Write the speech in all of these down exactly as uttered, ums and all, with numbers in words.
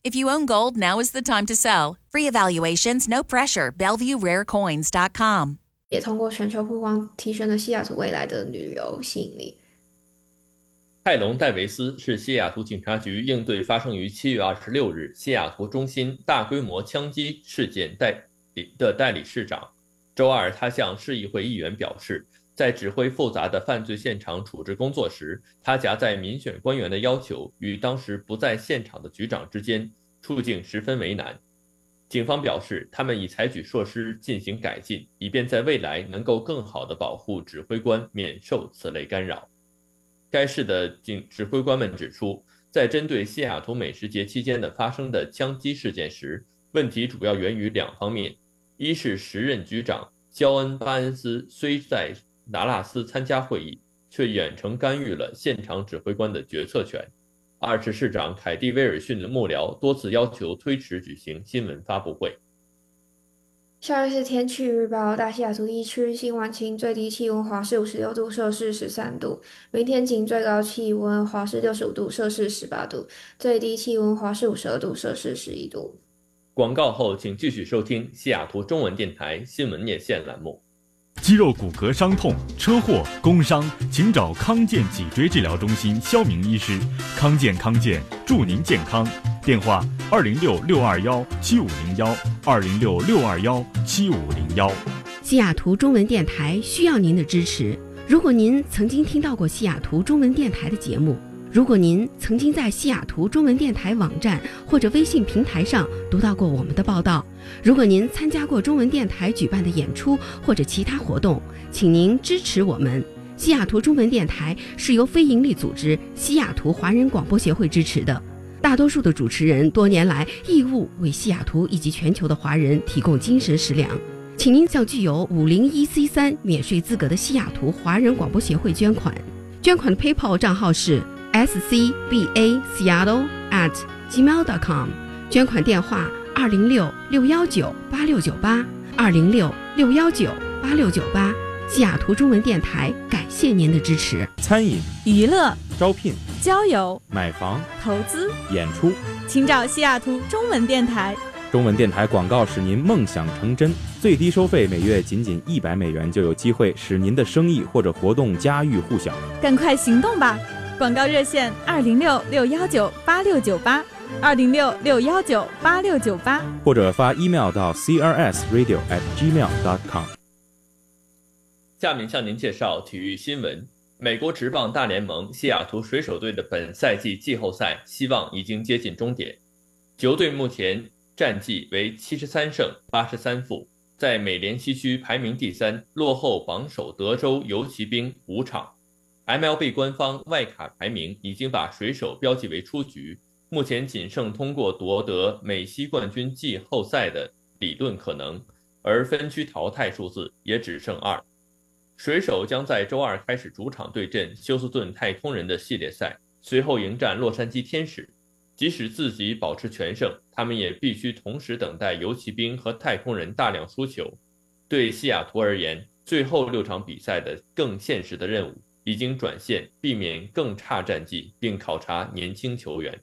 If you own gold, now is the time to sell. Free evaluations, no pressure. Bellevue Rare Coins dot com 也通过全球曝光提升了西雅图未来的旅游吸引力。 泰隆·戴维斯是西雅图警察局应对发生于七月二十六日西雅图中心大规模枪击事件代理的代理市长。周二，他向市议会议员表示，在指挥复杂的犯罪现场处置工作时，他夹在民选官员的要求与当时不在现场的局长之间，处境十分为难。警方表示，他们已采取措施进行改进，以便在未来能够更好地保护指挥官免受此类干扰。该市的警指挥官们指出，在针对西雅图美食节期间的发生的枪击事件时，问题主要源于两方面：一是时任局长肖恩·巴恩斯虽在达拉斯参加会议，却远程干预了现场指挥官的决策权；二是市长凯蒂·威尔逊的幕僚多次要求推迟举行新闻发布会。 下面是天气预报：大西雅图地区今晚晴，最低气温华氏五十六度摄氏十三度；明天晴，最高气温华氏六十五度摄氏十八度，最低气温华氏五十二度摄氏十一度。 广告后，请继续收听西雅图中文电台新闻夜线栏目。 肌肉骨骼伤痛、车祸、工伤，请找康健脊椎治疗中心肖明医师。康健康健，祝您健康。电话：二零六六二幺七五零幺，二零六六二幺七五零幺。 西雅图中文电台需要您的支持。如果您曾经听到过西雅图中文电台的节目，如果您曾经在西雅图中文电台网站或者微信平台上读到过我们的报道，如果您参加过中文电台举办的演出或者其他活动，请您支持我们。西雅图中文电台是由非营利组织西雅图华人广播协会支持的，大多数的主持人多年来义务为西雅图以及全球的华人提供精神食粮。请您向具有 五零一 C 三 免税资格的西雅图华人广播协会捐款，捐款的 PayPal 账号是 s c b a seattle at gmail dot com， 捐款电话二零六六一九八六九八，二零六六一九八六九八。西雅图中文电台感谢您的支持。 餐饮、 娱乐、 招聘、 交友、 买房、 投资、 演出， 请找西雅图中文电台。 中文电台广告使您梦想成真，最低收费每月仅仅一百美元，就有机会使您的生意或者活动家喻户晓。 赶快行动吧！广告热线二零六六一九八六九八，二零六六一九八六九八， 或者发 email 到 c r s radio at gmail dot com。 下面向您介绍体育新闻。美国职棒大联盟西雅图水手队的本赛季季后赛希望已经接近终点，球队目前战绩为七十三胜八十三负，在美联西区排名第三，落后榜首德州游骑兵五场。M L B 官方外卡排名已经把水手标记为出局，目前仅剩通过夺得美西冠军季后赛的理论可能，而分区淘汰数字也只剩二。水手将在周二开始主场对阵休斯顿太空人的系列赛，随后迎战洛杉矶天使。即使自己保持全胜，他们也必须同时等待游骑兵和太空人大量输球。对西雅图而言，最后六场比赛的更现实的任务已经转线，避免更差战绩，并考察年轻球员。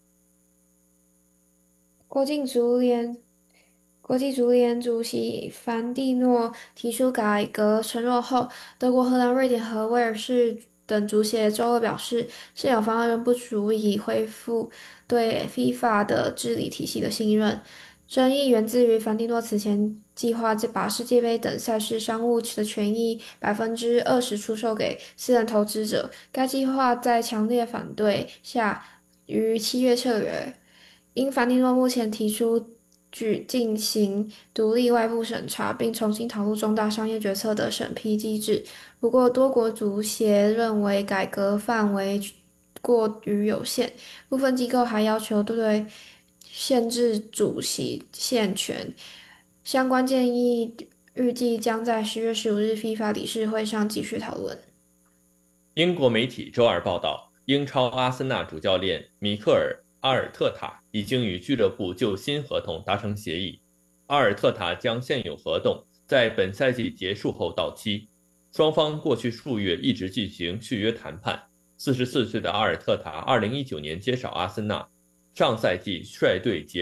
国际足联国际足联主席凡蒂诺提出改革承诺后，德国、荷兰、瑞典和威尔士等足协周二表示，现有方案仍不足以恢复对 FIFA 的治理体系的信任。争议源自于凡蒂诺此前计划把世界杯等赛事商务的权益百分之二十出售给私人投资者，该计划在强烈反对下于七月撤回。因凡蒂诺目前提出举进行独立外部审查，并重新讨论重大商业决策的审批机制。不过，多国足协认为改革范围过于有限，部分机构还要求对限制主席限权。相关建议预计将在十月十五日 FIFA 理事会上继续讨论。 英国媒体周二报道，英超阿森纳主教练米克尔·阿尔特塔已经与俱乐部就新合同达成协议，阿尔特塔将现有合同在本赛季结束后到期。双方过去数月一直进行续约谈判。四十四岁的阿尔特塔二零一九年接手阿森纳，上赛季率队结